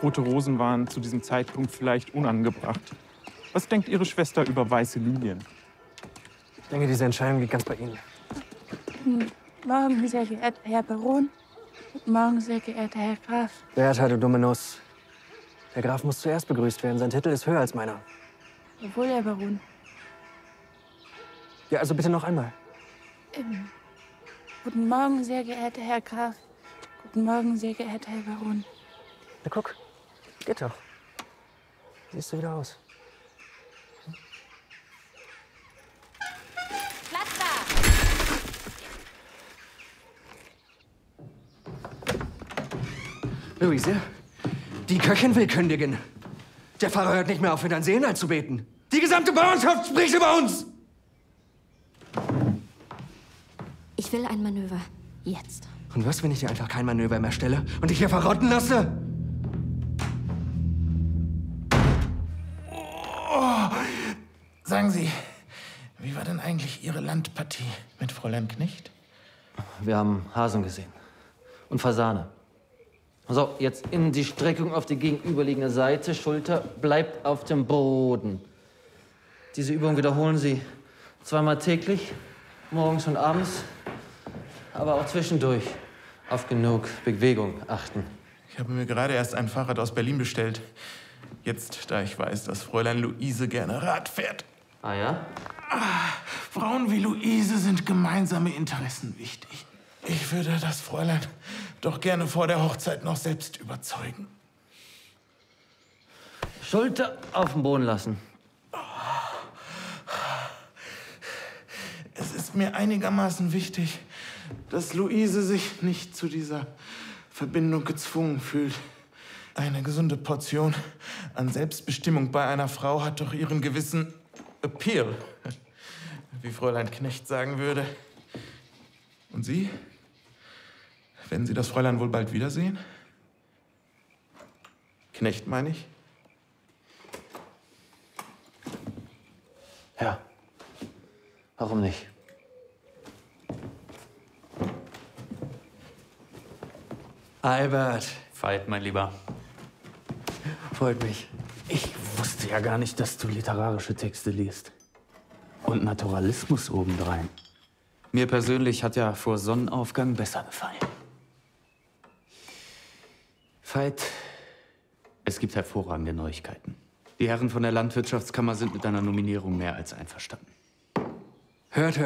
Rote Rosen waren zu diesem Zeitpunkt vielleicht unangebracht. Was denkt Ihre Schwester über weiße Lilien? Ich denke, diese Entscheidung liegt ganz bei Ihnen. Guten Morgen, sehr geehrter Herr Baron. Guten Morgen, sehr geehrter Herr Graf. Bertha, du dumme Nuss. Der Graf muss zuerst begrüßt werden. Sein Titel ist höher als meiner. Jawohl, Herr Baron. Ja, also bitte noch einmal. Guten Morgen, sehr geehrter Herr Graf. Guten Morgen, sehr geehrter Herr Baron. Na guck, geht doch. Siehst du wieder aus. Platz da! Luise, die Köchin will kündigen. Der Pfarrer hört nicht mehr auf, für dein Seelen anzubeten. Die gesamte Bauernschaft spricht über uns! Ich will ein Manöver. Jetzt. Und was, wenn ich dir einfach kein Manöver mehr stelle und dich hier verrotten lasse? Oh. Sagen Sie, wie war denn eigentlich Ihre Landpartie mit Fräulein Knecht? Wir haben Hasen gesehen. Und Fasane. So, jetzt in die Streckung auf die gegenüberliegende Seite. Schulter bleibt auf dem Boden. Diese Übung wiederholen Sie zweimal täglich, morgens und abends, aber auch zwischendurch auf genug Bewegung achten. Ich habe mir gerade erst ein Fahrrad aus Berlin bestellt. Jetzt, da ich weiß, dass Fräulein Luise gerne Rad fährt. Ah ja? Frauen wie Luise sind gemeinsame Interessen wichtig. Ich würde das Fräulein doch gerne vor der Hochzeit noch selbst überzeugen. Schulter auf den Boden lassen. Es ist mir einigermaßen wichtig, dass Luise sich nicht zu dieser Verbindung gezwungen fühlt. Eine gesunde Portion an Selbstbestimmung bei einer Frau hat doch ihren gewissen Appeal, wie Fräulein Knecht sagen würde. Und Sie? Werden Sie das Fräulein wohl bald wiedersehen? Knecht, meine ich? Ja. Warum nicht? Albert. Veit, mein Lieber. Freut mich. Ich wusste ja gar nicht, dass du literarische Texte liest. Und Naturalismus obendrein. Mir persönlich hat ja vor Sonnenaufgang besser gefallen. Veit, es gibt hervorragende Neuigkeiten. Die Herren von der Landwirtschaftskammer sind mit deiner Nominierung mehr als einverstanden. Hört,